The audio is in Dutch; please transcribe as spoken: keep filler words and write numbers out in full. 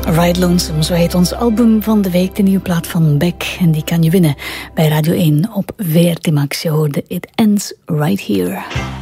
Ride Lonesome, zo heet ons album van de week, de nieuwe plaat van Beck. En die kan je winnen bij Radio één op V R T Max. Je hoorde It Ends Right Here.